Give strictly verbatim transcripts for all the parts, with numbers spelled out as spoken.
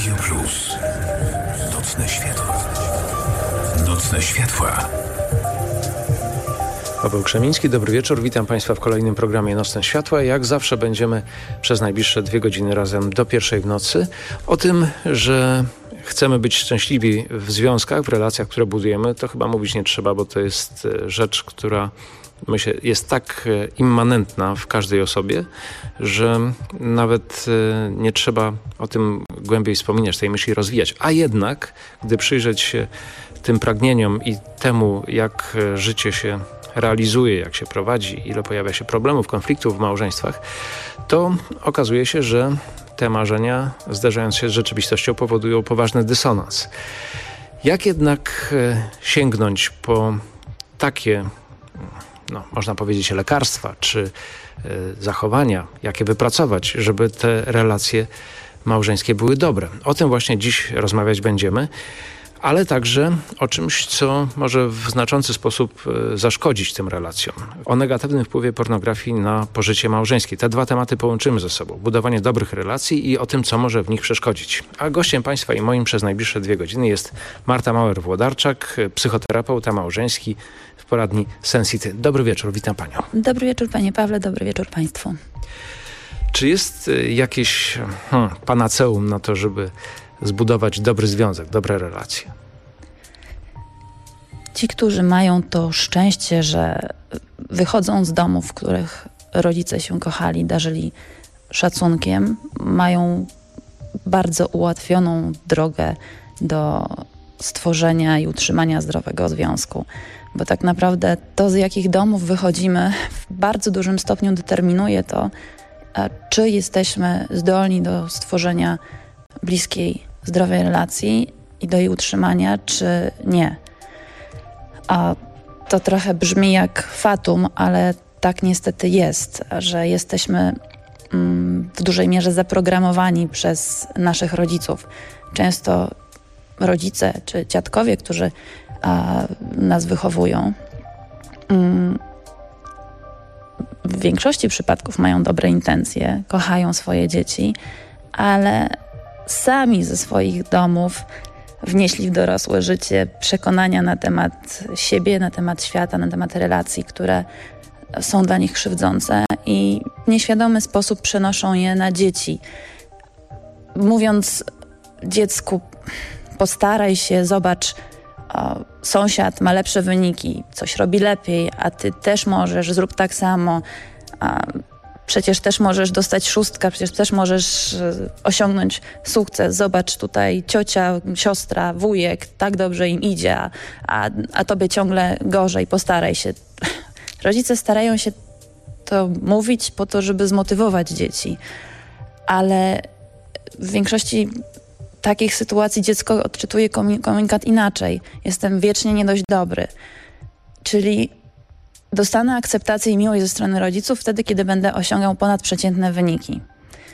Radio Plus. Nocne światła. Nocne światła. Paweł Krzemiński, dobry wieczór. Witam Państwa w kolejnym programie Nocne Światła. Jak zawsze będziemy przez najbliższe dwie godziny razem do pierwszej w nocy. O tym, że chcemy być szczęśliwi w związkach, w relacjach, które budujemy, to chyba mówić nie trzeba, bo to jest rzecz, która myślę, jest tak immanentna w każdej osobie, że nawet nie trzeba o tym głębiej wspominać, tej myśli rozwijać. A jednak, gdy przyjrzeć się tym pragnieniom i temu, jak życie się realizuje, jak się prowadzi, ile pojawia się problemów, konfliktów w małżeństwach, to okazuje się, że te marzenia, zderzając się z rzeczywistością, powodują poważny dysonans. Jak jednak sięgnąć po takie, no, można powiedzieć, lekarstwa czy y, zachowania, jakie wypracować, żeby te relacje małżeńskie były dobre? O tym właśnie dziś rozmawiać będziemy, ale także o czymś, co może w znaczący sposób zaszkodzić tym relacjom. O negatywnym wpływie pornografii na pożycie małżeńskie. Te dwa tematy połączymy ze sobą. Budowanie dobrych relacji i o tym, co może w nich przeszkodzić. A gościem Państwa i moim przez najbliższe dwie godziny jest Marta Mauer-Włodarczak, psychoterapeuta małżeński w poradni Sensity. Dobry wieczór, witam Panią. Dobry wieczór Panie Pawle, dobry wieczór Państwu. Czy jest jakieś hmm, panaceum na to, żeby zbudować dobry związek, dobre relacje? Ci, którzy mają to szczęście, że wychodzą z domów, w których rodzice się kochali, darzyli szacunkiem, mają bardzo ułatwioną drogę do stworzenia i utrzymania zdrowego związku. Bo tak naprawdę to, z jakich domów wychodzimy, w bardzo dużym stopniu determinuje to, czy jesteśmy zdolni do stworzenia bliskiej, zdrowej relacji i do jej utrzymania, czy nie. A to trochę brzmi jak fatum, ale tak niestety jest, że jesteśmy mm, w dużej mierze zaprogramowani przez naszych rodziców. Często rodzice czy dziadkowie, którzy a, nas wychowują, mm, w większości przypadków mają dobre intencje, kochają swoje dzieci, ale sami ze swoich domów wnieśli w dorosłe życie przekonania na temat siebie, na temat świata, na temat relacji, które są dla nich krzywdzące i w nieświadomy sposób przenoszą je na dzieci. Mówiąc dziecku, postaraj się, zobacz, o, sąsiad ma lepsze wyniki, coś robi lepiej, a ty też możesz, zrób tak samo. A przecież też możesz dostać szóstka, przecież też możesz osiągnąć sukces. Zobacz, tutaj ciocia, siostra, wujek, tak dobrze im idzie, a, a, a tobie ciągle gorzej, postaraj się. Rodzice starają się to mówić po to, żeby zmotywować dzieci, ale w większości takich sytuacji dziecko odczytuje komunikat inaczej. Jestem wiecznie nie dość dobry. Czyli dostanę akceptację i miłość ze strony rodziców wtedy, kiedy będę osiągał ponadprzeciętne wyniki.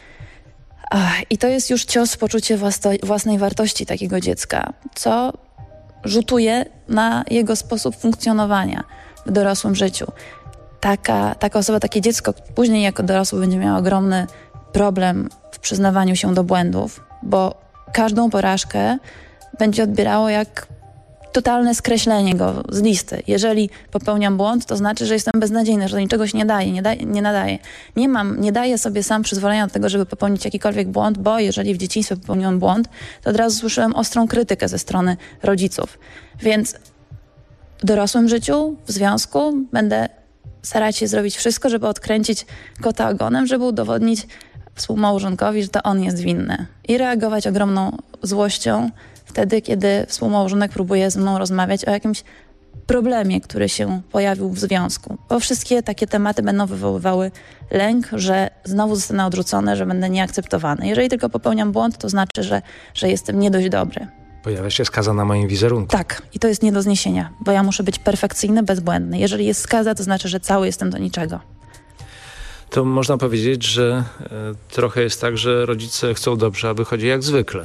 Ach, I to jest już cios w poczucie własto- własnej wartości takiego dziecka, co rzutuje na jego sposób funkcjonowania w dorosłym życiu. Taka, taka osoba, takie dziecko później jako dorosły będzie miało ogromny problem w przyznawaniu się do błędów, bo każdą porażkę będzie odbierało jak totalne skreślenie go z listy. Jeżeli popełniam błąd, to znaczy, że jestem beznadziejny, że do niczego się nie daje, nie, daje, nie nadaje. Nie mam, nie daję sobie sam przyzwolenia do tego, żeby popełnić jakikolwiek błąd, bo jeżeli w dzieciństwie popełniłem błąd, to od razu słyszałem ostrą krytykę ze strony rodziców. Więc w dorosłym życiu, w związku będę starać się zrobić wszystko, żeby odkręcić kota ogonem, żeby udowodnić współmałżonkowi, że to on jest winny. I reagować ogromną złością wtedy, kiedy współmałżonek próbuje ze mną rozmawiać o jakimś problemie, który się pojawił w związku. Bo wszystkie takie tematy będą wywoływały lęk, że znowu zostanę odrzucony, że będę nieakceptowany. Jeżeli tylko popełniam błąd, to znaczy, że, że jestem nie dość dobry. Pojawia się skaza na moim wizerunku. Tak, i to jest nie do zniesienia, bo ja muszę być perfekcyjny, bezbłędny. Jeżeli jest skaza, to znaczy, że cały jestem do niczego. To można powiedzieć, że e, trochę jest tak, że rodzice chcą dobrze, a wychodzi jak zwykle.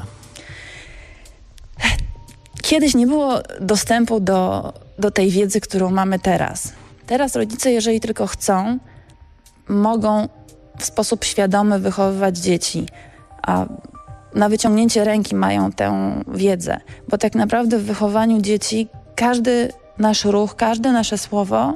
Kiedyś nie było dostępu do, do tej wiedzy, którą mamy teraz. Teraz rodzice, jeżeli tylko chcą, mogą w sposób świadomy wychowywać dzieci. A na wyciągnięcie ręki mają tę wiedzę, bo tak naprawdę w wychowaniu dzieci każdy nasz ruch, każde nasze słowo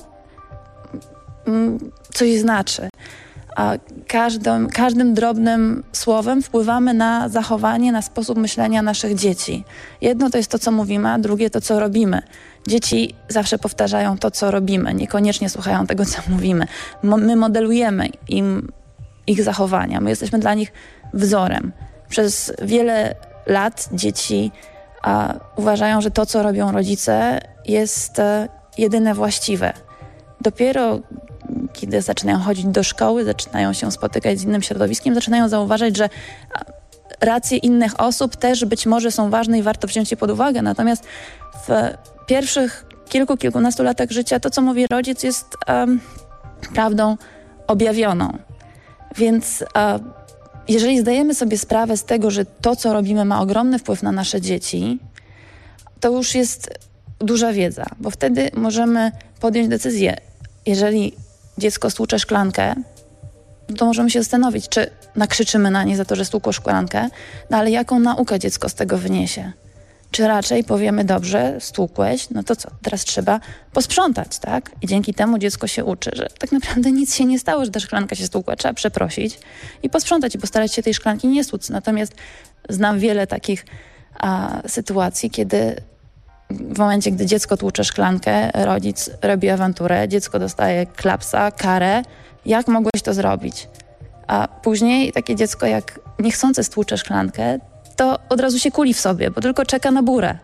coś znaczy. A każdym, każdym drobnym słowem wpływamy na zachowanie, na sposób myślenia naszych dzieci. Jedno to jest to, co mówimy, a drugie to, co robimy. Dzieci zawsze powtarzają to, co robimy, niekoniecznie słuchają tego, co mówimy. Mo- my modelujemy im ich zachowania, my jesteśmy dla nich wzorem. Przez wiele lat dzieci a, uważają, że to, co robią rodzice, jest a, jedyne właściwe. Dopiero kiedy zaczynają chodzić do szkoły, zaczynają się spotykać z innym środowiskiem, zaczynają zauważać, że racje innych osób też być może są ważne i warto wziąć je pod uwagę. Natomiast w pierwszych kilku, kilkunastu latach życia to, co mówi rodzic, jest um, prawdą objawioną. Więc uh, jeżeli zdajemy sobie sprawę z tego, że to, co robimy, ma ogromny wpływ na nasze dzieci, to już jest duża wiedza, bo wtedy możemy podjąć decyzję. Jeżeli dziecko stłucze szklankę, no to możemy się zastanowić, czy nakrzyczymy na nie za to, że stłukło szklankę, no ale jaką naukę dziecko z tego wyniesie? Czy raczej powiemy, dobrze, stłukłeś, no to co, teraz trzeba posprzątać, tak? I dzięki temu dziecko się uczy, że tak naprawdę nic się nie stało, że ta szklanka się stłukła, trzeba przeprosić i posprzątać i postarać się tej szklanki nie stłuc. Natomiast znam wiele takich a, sytuacji, kiedy w momencie, gdy dziecko tłucze szklankę, rodzic robi awanturę, dziecko dostaje klapsa, karę. Jak mogłeś to zrobić? A później takie dziecko, jak niechcące stłucze szklankę, to od razu się kuli w sobie, bo tylko czeka na burę.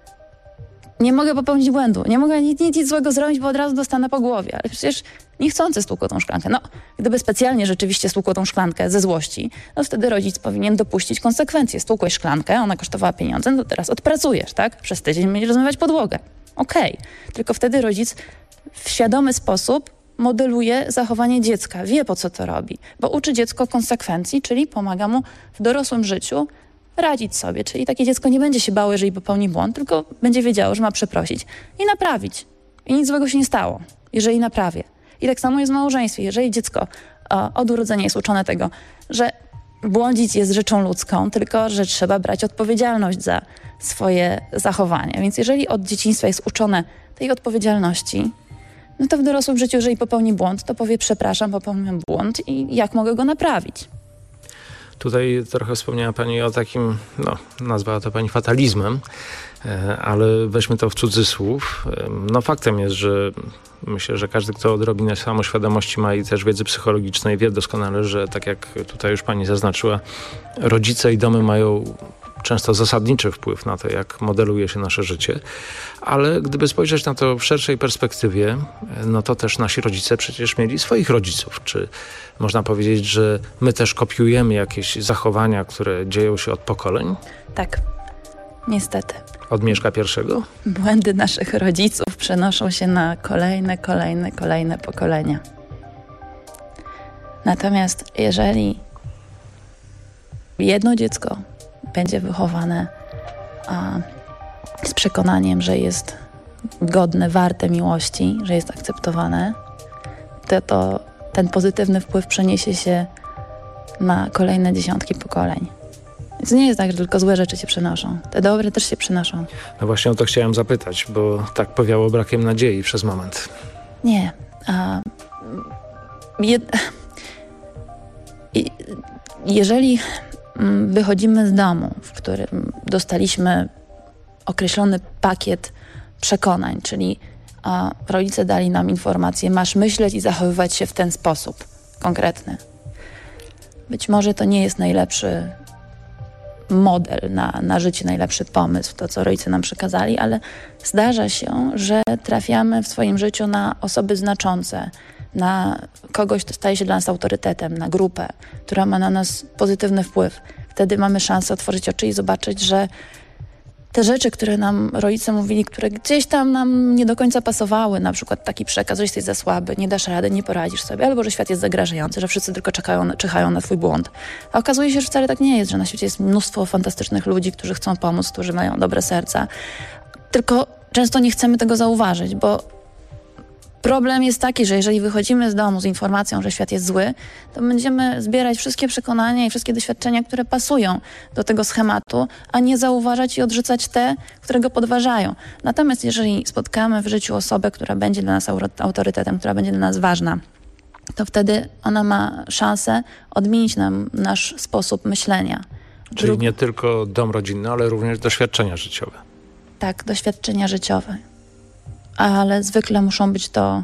Nie mogę popełnić błędu, nie mogę nic, nic złego zrobić, bo od razu dostanę po głowie. Ale przecież niechcący stłukło tą szklankę. No, gdyby specjalnie rzeczywiście stłukło tą szklankę ze złości, no wtedy rodzic powinien dopuścić konsekwencje. Stłukłeś szklankę, ona kosztowała pieniądze, no to teraz odpracujesz, tak? Przez tydzień będziesz rozmywać podłogę. Okej. Okay. Tylko wtedy rodzic w świadomy sposób modeluje zachowanie dziecka, wie, po co to robi, bo uczy dziecko konsekwencji, czyli pomaga mu w dorosłym życiu radzić sobie. Czyli takie dziecko nie będzie się bało, jeżeli popełni błąd, tylko będzie wiedziało, że ma przeprosić i naprawić. I nic złego się nie stało, jeżeli naprawię. I tak samo jest w małżeństwie. Jeżeli dziecko o, od urodzenia jest uczone tego, że błądzić jest rzeczą ludzką, tylko że trzeba brać odpowiedzialność za swoje zachowania. Więc jeżeli od dzieciństwa jest uczone tej odpowiedzialności, no to w dorosłym życiu, jeżeli popełni błąd, to powie, przepraszam, popełniłem błąd i jak mogę go naprawić. Tutaj trochę wspomniała Pani o takim, no, nazwała to Pani fatalizmem, ale weźmy to w cudzysłów. No faktem jest, że myślę, że każdy, kto odrobinę samoświadomości ma i też wiedzy psychologicznej, wie doskonale, że tak jak tutaj już Pani zaznaczyła, rodzice i domy mają często zasadniczy wpływ na to, jak modeluje się nasze życie. Ale gdyby spojrzeć na to w szerszej perspektywie, no to też nasi rodzice przecież mieli swoich rodziców. Czy można powiedzieć, że my też kopiujemy jakieś zachowania, które dzieją się od pokoleń? Tak, niestety. Od Mieszka pierwszego? Błędy naszych rodziców przenoszą się na kolejne, kolejne, kolejne pokolenia. Natomiast jeżeli jedno dziecko będzie wychowane a, z przekonaniem, że jest godne, warte miłości, że jest akceptowane, to, to ten pozytywny wpływ przeniesie się na kolejne dziesiątki pokoleń. Więc nie jest tak, że tylko złe rzeczy się przenoszą. Te dobre też się przenoszą. No właśnie o to chciałem zapytać, bo tak powiało brakiem nadziei przez moment. Nie. A, jed... Jeżeli wychodzimy z domu, w którym dostaliśmy określony pakiet przekonań, czyli a, rodzice dali nam informację, masz myśleć i zachowywać się w ten sposób konkretny. Być może to nie jest najlepszy model na, na życie, najlepszy pomysł, to co rodzice nam przekazali, ale zdarza się, że trafiamy w swoim życiu na osoby znaczące, na kogoś, kto staje się dla nas autorytetem, na grupę, która ma na nas pozytywny wpływ. Wtedy mamy szansę otworzyć oczy i zobaczyć, że te rzeczy, które nam rodzice mówili, które gdzieś tam nam nie do końca pasowały, na przykład taki przekaz, że jesteś za słaby, nie dasz rady, nie poradzisz sobie, albo że świat jest zagrażający, że wszyscy tylko czekają, czyhają na twój błąd. A okazuje się, że wcale tak nie jest, że na świecie jest mnóstwo fantastycznych ludzi, którzy chcą pomóc, którzy mają dobre serca. Tylko często nie chcemy tego zauważyć, bo problem jest taki, że jeżeli wychodzimy z domu z informacją, że świat jest zły, to będziemy zbierać wszystkie przekonania i wszystkie doświadczenia, które pasują do tego schematu, a nie zauważać i odrzucać te, które go podważają. Natomiast jeżeli spotkamy w życiu osobę, która będzie dla nas autorytetem, która będzie dla nas ważna, to wtedy ona ma szansę odmienić nam nasz sposób myślenia. Czyli Dru- nie tylko dom rodzinny, ale również doświadczenia życiowe. Tak, doświadczenia życiowe. Ale zwykle muszą być to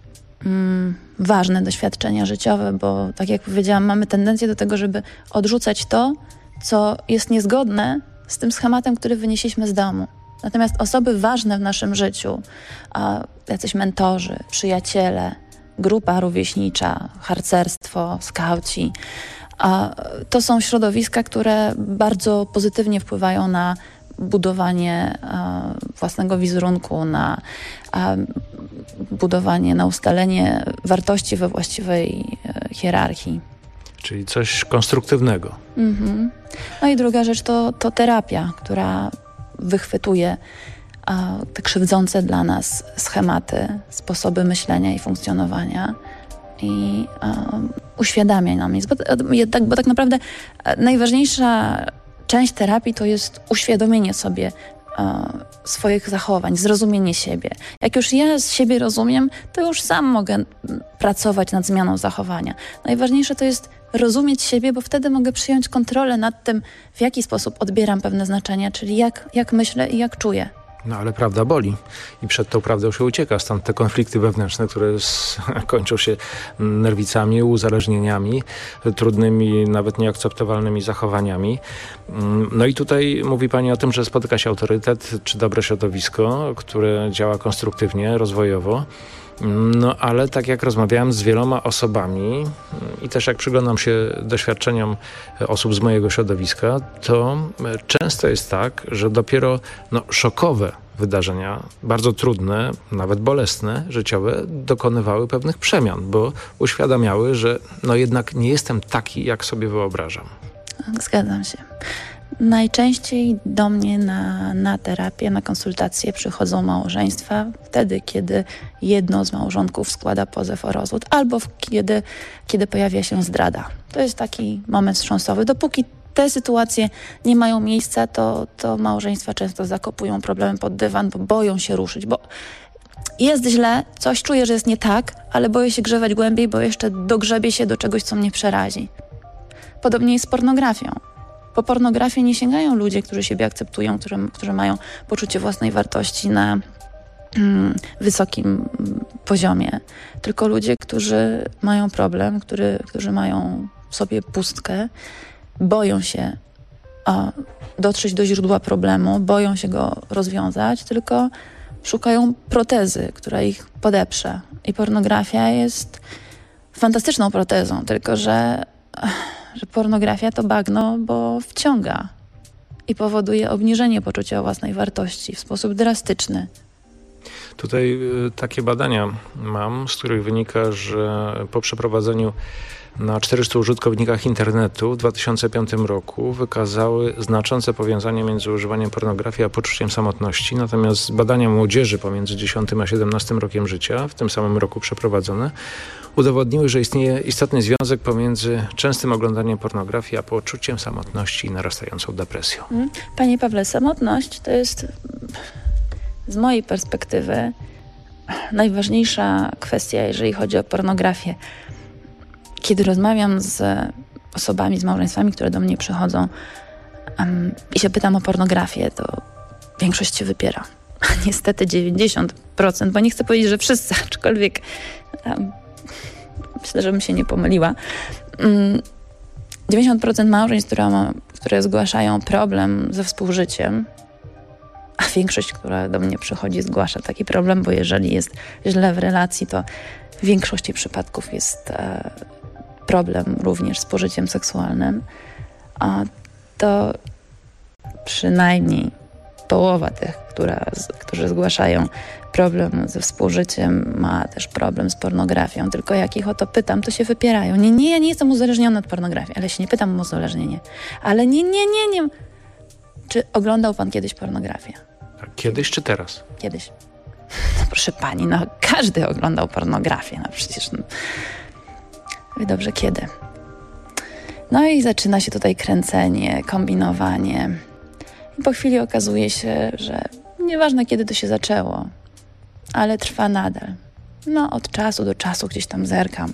mm, ważne doświadczenia życiowe, bo tak jak powiedziałam, mamy tendencję do tego, żeby odrzucać to, co jest niezgodne z tym schematem, który wynieśliśmy z domu. Natomiast osoby ważne w naszym życiu, a jacyś mentorzy, przyjaciele, grupa rówieśnicza, harcerstwo, skauci, a to są środowiska, które bardzo pozytywnie wpływają na budowanie a, własnego wizerunku, na a, budowanie, na ustalenie wartości we właściwej e, hierarchii. Czyli coś konstruktywnego. Mhm. No i druga rzecz to, to terapia, która wychwytuje a, te krzywdzące dla nas schematy, sposoby myślenia i funkcjonowania i a, uświadamia nam je. Bo, bo, bo tak naprawdę najważniejsza część terapii to jest uświadomienie sobie e, swoich zachowań, zrozumienie siebie. Jak już ja z siebie rozumiem, to już sam mogę pracować nad zmianą zachowania. Najważniejsze to jest rozumieć siebie, bo wtedy mogę przyjąć kontrolę nad tym, w jaki sposób odbieram pewne znaczenia, czyli jak, jak myślę i jak czuję. No ale prawda boli i przed tą prawdą się ucieka. Stąd te konflikty wewnętrzne, które s- kończą się nerwicami, uzależnieniami, trudnymi, nawet nieakceptowalnymi zachowaniami. No i tutaj mówi pani o tym, że spotyka się autorytet czy dobre środowisko, które działa konstruktywnie, rozwojowo. No ale tak jak rozmawiałem z wieloma osobami i też jak przyglądam się doświadczeniom osób z mojego środowiska, to często jest tak, że dopiero no, szokowe wydarzenia, bardzo trudne, nawet bolesne, życiowe, dokonywały pewnych przemian, bo uświadamiały, że no jednak nie jestem taki, jak sobie wyobrażam. Zgadzam się. Najczęściej do mnie na, na terapię, na konsultacje przychodzą małżeństwa wtedy, kiedy jedno z małżonków składa pozew o rozwód albo w, kiedy, kiedy pojawia się zdrada. To jest taki moment wstrząsowy. Dopóki te sytuacje nie mają miejsca, to, to małżeństwa często zakopują problemy pod dywan, bo boją się ruszyć, bo jest źle, coś czuję, że jest nie tak, ale boję się grzebać głębiej, bo jeszcze dogrzebię się do czegoś, co mnie przerazi. Podobnie jest z pornografią. Po pornografię nie sięgają ludzie, którzy siebie akceptują, którzy, którzy mają poczucie własnej wartości na mm, wysokim poziomie, tylko ludzie, którzy mają problem, który, którzy mają w sobie pustkę, boją się o, dotrzeć do źródła problemu, boją się go rozwiązać, tylko szukają protezy, która ich podeprze. I pornografia jest fantastyczną protezą, tylko że że pornografia to bagno, bo wciąga i powoduje obniżenie poczucia własnej wartości w sposób drastyczny. Tutaj y, takie badania mam, z których wynika, że po przeprowadzeniu na czterystu użytkownikach internetu w dwa tysiące piątym roku wykazały znaczące powiązanie między używaniem pornografii a poczuciem samotności. Natomiast badania młodzieży pomiędzy dziesiątym a siedemnastym rokiem życia, w tym samym roku przeprowadzone, udowodniły, że istnieje istotny związek pomiędzy częstym oglądaniem pornografii a poczuciem samotności i narastającą depresją. Panie Pawle, samotność to jest z mojej perspektywy najważniejsza kwestia, jeżeli chodzi o pornografię. Kiedy rozmawiam z osobami, z małżeństwami, które do mnie przychodzą um, i się pytam o pornografię, to większość się wypiera. Niestety dziewięćdziesiąt procent, bo nie chcę powiedzieć, że wszyscy, aczkolwiek um, myślę, żebym się nie pomyliła. Um, dziewięćdziesiąt procent małżeństw, które, ma, które zgłaszają problem ze współżyciem, a większość, która do mnie przychodzi, zgłasza taki problem, bo jeżeli jest źle w relacji, to w większości przypadków jest e, problem również z pożyciem seksualnym, a to przynajmniej połowa tych, która, z, którzy zgłaszają problem ze współżyciem, ma też problem z pornografią. Tylko jak ich o to pytam, to się wypierają. Nie, nie, ja nie jestem uzależniona od pornografii, ale się nie pytam o uzależnienie. Ale nie, nie, nie, nie. Czy oglądał pan kiedyś pornografię? Kiedyś czy teraz? Kiedyś. proszę pani, no każdy oglądał pornografię, no przecież. No. Wie dobrze, kiedy? No i zaczyna się tutaj kręcenie, kombinowanie. I po chwili okazuje się, że nieważne kiedy to się zaczęło, ale trwa nadal. No od czasu do czasu gdzieś tam zerkam.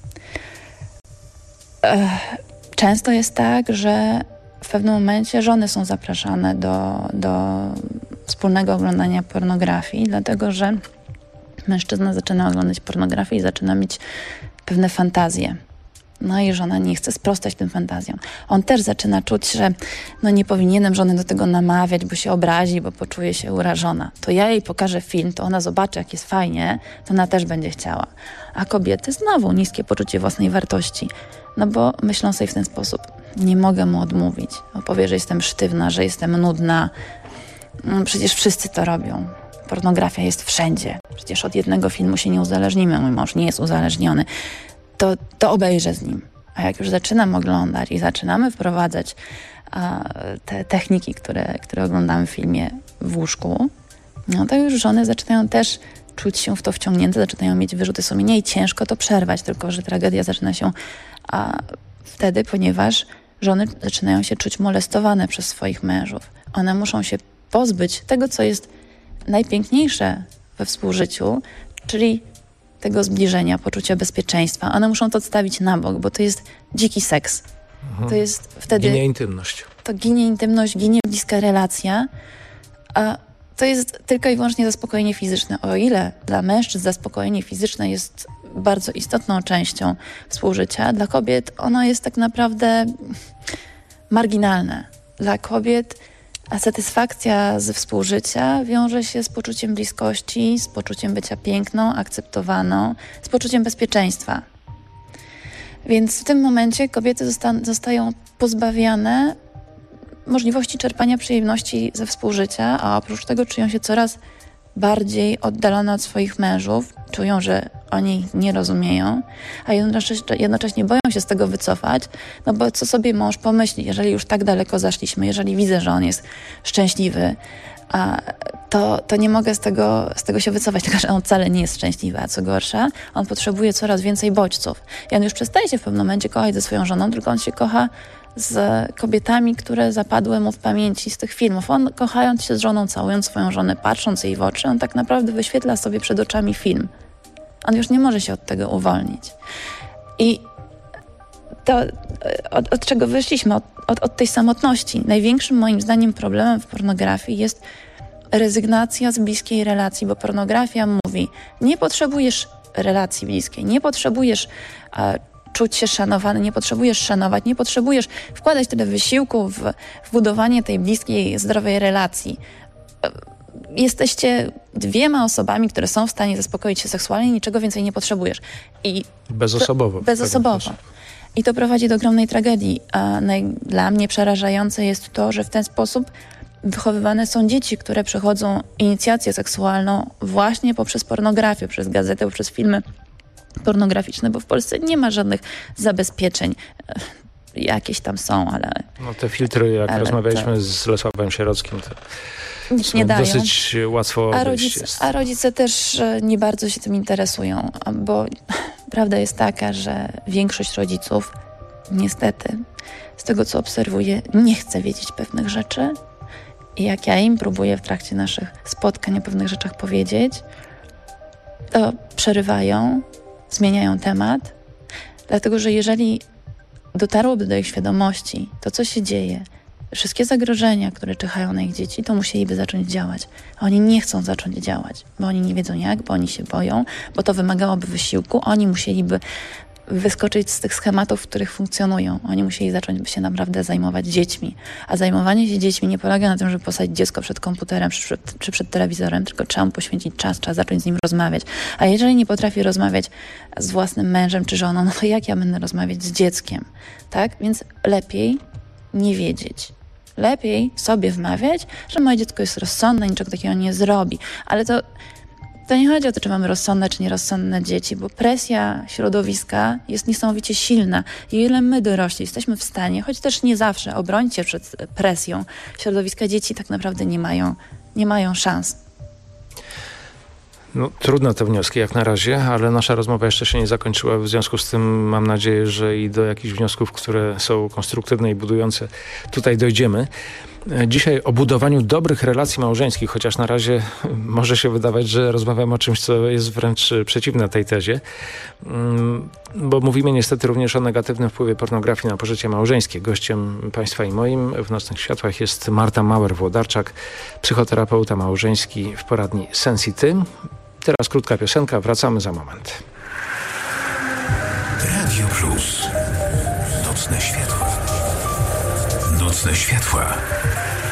Ech, często jest tak, że w pewnym momencie żony są zapraszane do, do wspólnego oglądania pornografii, dlatego że mężczyzna zaczyna oglądać pornografię i zaczyna mieć pewne fantazje. No i żona nie chce sprostać tym fantazjom. On też zaczyna czuć, że no nie powinienem żony do tego namawiać, bo się obrazi, bo poczuje się urażona. To ja jej pokażę film, to ona zobaczy, jak jest fajnie, to ona też będzie chciała. A kobiety znowu niskie poczucie własnej wartości. No bo myślą sobie w ten sposób. Nie mogę mu odmówić. Opowie, że jestem sztywna, że jestem nudna. No, przecież wszyscy to robią. Pornografia jest wszędzie. Przecież od jednego filmu się nie uzależnimy. Mój mąż nie jest uzależniony. To, to obejrzę z nim. A jak już zaczynam oglądać i zaczynamy wprowadzać a, te techniki, które, które oglądamy w filmie w łóżku, no to już żony zaczynają też czuć się w to wciągnięte, zaczynają mieć wyrzuty sumienia i ciężko to przerwać, tylko że tragedia zaczyna się a, wtedy, ponieważ żony zaczynają się czuć molestowane przez swoich mężów. One muszą się pozbyć tego, co jest najpiękniejsze we współżyciu, czyli tego zbliżenia, poczucia bezpieczeństwa. One muszą to odstawić na bok, bo to jest dziki seks. Mhm. To jest wtedy... Ginie intymność. To ginie intymność, ginie bliska relacja, a to jest tylko i wyłącznie zaspokojenie fizyczne. O ile dla mężczyzn zaspokojenie fizyczne jest bardzo istotną częścią współżycia, dla kobiet ono jest tak naprawdę marginalne. Dla kobiet a satysfakcja ze współżycia wiąże się z poczuciem bliskości, z poczuciem bycia piękną, akceptowaną, z poczuciem bezpieczeństwa. Więc w tym momencie kobiety zosta- zostają pozbawiane możliwości czerpania przyjemności ze współżycia, a oprócz tego czują się coraz bardziej oddalone od swoich mężów, czują, że oni ich nie rozumieją, a jednocześnie, jednocześnie boją się z tego wycofać, no bo co sobie mąż pomyśli, jeżeli już tak daleko zaszliśmy, jeżeli widzę, że on jest szczęśliwy, a to, to nie mogę z tego, z tego się wycofać, tylko że on wcale nie jest szczęśliwy, a co gorsza, on potrzebuje coraz więcej bodźców. I on już przestaje się w pewnym momencie kochać ze swoją żoną, tylko on się kocha z kobietami, które zapadły mu w pamięci z tych filmów. On, kochając się z żoną, całując swoją żonę, patrząc jej w oczy, on tak naprawdę wyświetla sobie przed oczami film. On już nie może się od tego uwolnić. I to, od, od czego wyszliśmy? Od, od, od tej samotności. Największym moim zdaniem problemem w pornografii jest rezygnacja z bliskiej relacji, bo pornografia mówi, nie potrzebujesz relacji bliskiej, nie potrzebujesz a, czuć się szanowany, nie potrzebujesz szanować, nie potrzebujesz wkładać tyle wysiłku w, w budowanie tej bliskiej, zdrowej relacji. Jesteście dwiema osobami, które są w stanie zaspokoić się seksualnie, niczego więcej nie potrzebujesz. I bezosobowo. Bezosobowo. I to prowadzi do ogromnej tragedii. A naj, dla mnie przerażające jest to, że w ten sposób wychowywane są dzieci, które przechodzą inicjację seksualną właśnie poprzez pornografię, przez gazetę, poprzez filmy pornograficzne, bo w Polsce nie ma żadnych zabezpieczeń. Jakieś tam są, ale... No te filtry, jak rozmawialiśmy to... z Lesławem Sierockim, to nic nie dają. Dosyć łatwo a, rodzic, a rodzice też nie bardzo się tym interesują, bo prawda jest taka, że większość rodziców niestety, z tego co obserwuję, nie chce wiedzieć pewnych rzeczy i jak ja im próbuję w trakcie naszych spotkań o pewnych rzeczach powiedzieć, to przerywają, zmieniają temat, dlatego że jeżeli dotarłoby do ich świadomości to, co się dzieje, wszystkie zagrożenia, które czyhają na ich dzieci, to musieliby zacząć działać. A oni nie chcą zacząć działać, bo oni nie wiedzą jak, bo oni się boją, bo to wymagałoby wysiłku. Oni musieliby wyskoczyć z tych schematów, w których funkcjonują. Oni musieli zacząć się naprawdę zajmować dziećmi. A zajmowanie się dziećmi nie polega na tym, żeby posadzić dziecko przed komputerem czy przed, czy przed telewizorem, tylko trzeba mu poświęcić czas, trzeba zacząć z nim rozmawiać. A jeżeli nie potrafię rozmawiać z własnym mężem czy żoną, no to jak ja będę rozmawiać z dzieckiem? Tak? Więc lepiej nie wiedzieć. Lepiej sobie wmawiać, że moje dziecko jest rozsądne, niczego takiego nie zrobi. Ale to, to nie chodzi o to, czy mamy rozsądne, czy nierozsądne dzieci, bo presja środowiska jest niesamowicie silna. I o ile my dorośli jesteśmy w stanie, choć też nie zawsze, obronić się przed presją środowiska, dzieci tak naprawdę nie mają, nie mają szans. No, trudne te wnioski jak na razie, ale nasza rozmowa jeszcze się nie zakończyła. W związku z tym mam nadzieję, że i do jakichś wniosków, które są konstruktywne i budujące, tutaj dojdziemy. Dzisiaj o budowaniu dobrych relacji małżeńskich, chociaż na razie może się wydawać, że rozmawiamy o czymś, co jest wręcz przeciwne tej tezie, bo mówimy niestety również o negatywnym wpływie pornografii na pożycie małżeńskie. Gościem Państwa i moim w Nocnych Światłach jest Marta Mauer-Włodarczak, psychoterapeuta małżeński w poradni Sensity. Teraz krótka piosenka, wracamy za moment. Radio Plus. Nocne światła. Nocne światła.